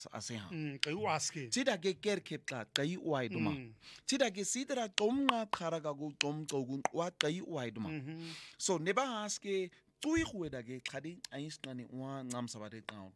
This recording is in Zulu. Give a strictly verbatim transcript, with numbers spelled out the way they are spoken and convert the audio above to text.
asehang Xa uaske. tida ke kerke pla qai uai duma tida ke sidra tomnga kharaga go tomco gun wa qai uai duma so neba aske tui hueda ke khadi ainsnani wa ngam sabade town